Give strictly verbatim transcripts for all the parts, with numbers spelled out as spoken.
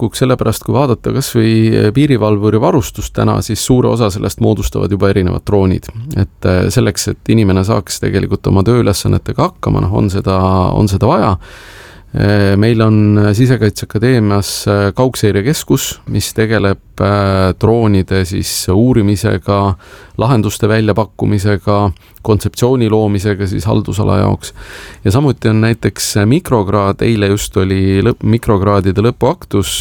pakuks, sellepärast kui vaadata kas või piirivalvuri varustust täna, siis suure osa sellest moodustavad juba erinevad droonid. Et selleks, et inimene saaks tegelikult oma tööülesannetega hakkama, noh, on seda, on seda vaja. Meil on Sisekaitseakadeemias kaugseirekeskus, mis tegeleb droonide siis uurimisega, lahenduste väljapakkumisega, kontseptsiooni loomisega siis haldusala jaoks. Ja samuti on näiteks mikrokraad, eile just oli lõp, mikrokraadide lõpuaktus,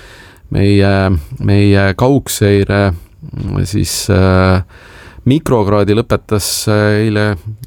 meie, meie kaugseire siis mikrokraadi lõpetas eile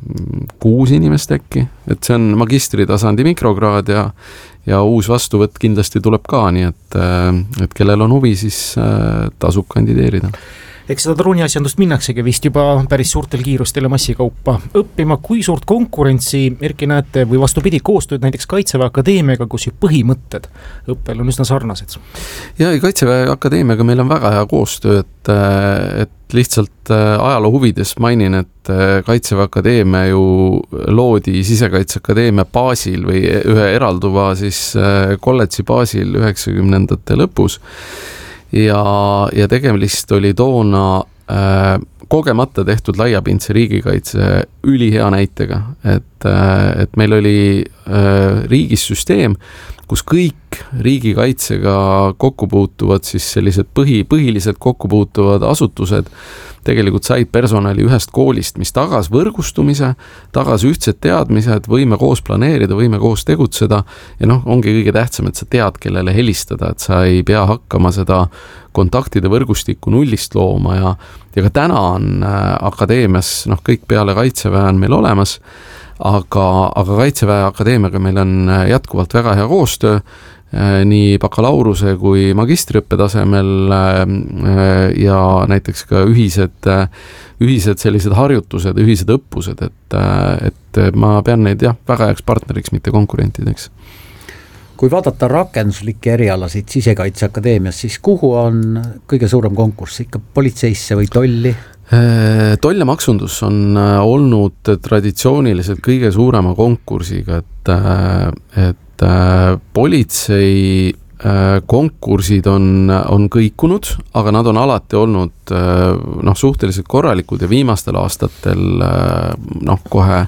kuus inimest äkki, et see on magistritasandi mikrokraad ja, ja uus vastuvõtt kindlasti tuleb ka, nii et, et kellel on huvi, siis tasub kandideerida. Eks seda drooniasjandust minnaksegi vist juba päris suurtel kiirustel ja massikaupa õppima. Kui suurt konkurentsi, Erki, näete, või vastupidi koostööd näiteks Kaitseväe Akadeemiaga, kus ju põhimõtted õppel on üsna sarnased? Ja Kaitseväe Akadeemiaga meil on väga hea koostöö, et, et lihtsalt ajaloo huvides mainin, et Kaitseväe Akadeemia ju loodi Sisekaitseakadeemia baasil või ühe eralduva siis kolledži baasil üheksakümnendate lõpus. Ja, ja tegemist oli toona äh, kogemata tehtud laiapindse riigikaitse ülihea näitega, et, äh, et meil oli äh, riigis süsteem, kus kõik riigikaitsega kokku puutuvad, siis sellised põhi, põhilised kokku puutuvad asutused tegelikult said personali ühest koolist, mis tagas võrgustumise, tagas ühtsed teadmised, võime koos planeerida, võime koos tegutseda ja noh, ongi kõige tähtsam, et sa tead, kellele helistada, et sa ei pea hakkama seda kontaktide võrgustikku nullist looma ja, ja ka täna on akadeemias, noh, kõik peale Kaitseväe on meil olemas, aga, aga Kaitseväe Akadeemiaga meil on jätkuvalt väga hea koostöö, nii bakalaureuse kui magistriõppe tasemel ja näiteks ka ühised, ühised sellised harjutused, ühised õppused, et, et ma pean neid jah, väga heaks partneriks, mitte konkurentideks. Kui vaadata rakenduslike erialasid Sisekaitseakadeemias, siis kuhu on kõige suurem konkurss? Ikka politseisse või tolli? Toll ja maksundus on olnud traditsiooniliselt kõige suurema konkursiga, et, et politsei konkursid on, on kõikunud, aga nad on alati olnud noh, suhteliselt korralikud ja viimastel aastatel noh, kohe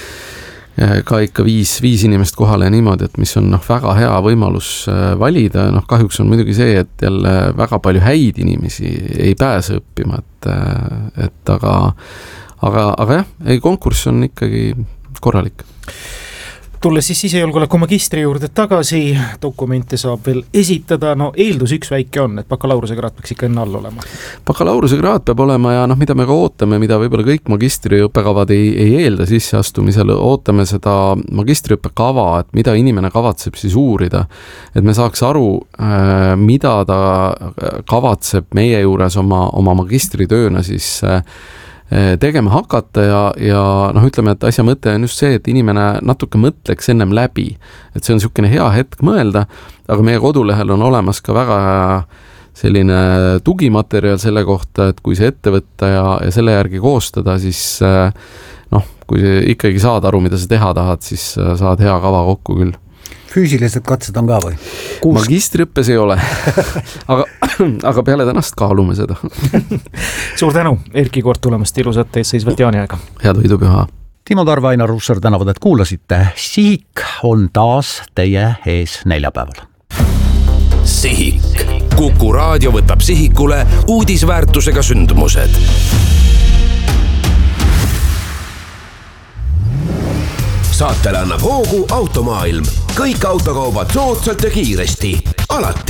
ka ikka viis, viis inimest kohale niimoodi, et mis on noh, väga hea võimalus valida. Noh, kahjuks on muidugi see, et jälle väga palju häid inimesi ei pääse õppima, et, et aga, aga, aga jah, ei, konkurss on ikkagi korralik. Tulles siis sisejulgeoleku magistri juurde tagasi, dokumente saab veel esitada, no eeldus üks väike on, et bakalaureuse kraad peaks ikka enne all olema. Bakalaureuse kraad peab olema ja noh, mida me ka ootame, mida võib-olla kõik magistriõppekavad ei, ei eelda sisseastumisel, ootame seda magistriõppekava, et mida inimene kavatseb siis uurida, et me saaks aru, mida ta kavatseb meie juures oma, oma magistritööna siis tegema hakata ja, ja noh, ütleme, et asja mõte on just see, et inimene natuke mõtleks ennem läbi, et see on niisugune hea hetk mõelda, aga meie kodulehel on olemas ka väga selline tugimaterjal selle kohta, et kui see ette võtta ja, ja selle järgi koostada, siis noh, kui ikkagi saad aru, mida sa teha tahad, siis saad hea kava kokku küll. Füüsilised katsed on ka või? Kuust? Magistriõppes ei ole, aga, aga peale tänast kaalume seda. Suur tänu, Erki Koort tulemast ilusat eesseisvat jaaniaega. Head võidupüha. Timo Tarve, Ainar Russar tänavad, et kuulasite. Sihik on taas teie ees neljapäeval. Sihik. Kuku raadio võtab sihikule uudisväärtusega sündmused. Saatele annab hoogu Automaailm. Kõik autokaubad soodsalt ja kiiresti. Alati.